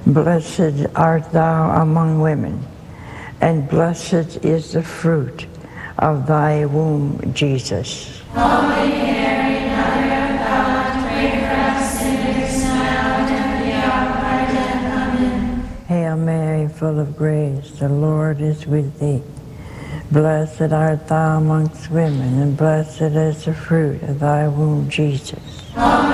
Blessed art thou among women, and blessed is the fruit of thy womb, Jesus. Holy Mary, Mother of God, pray for us sinners now and at the hour of our death. Amen. Hail Mary, full of grace, the Lord is with thee. Blessed art thou amongst women, and blessed is the fruit of thy womb, Jesus. Holy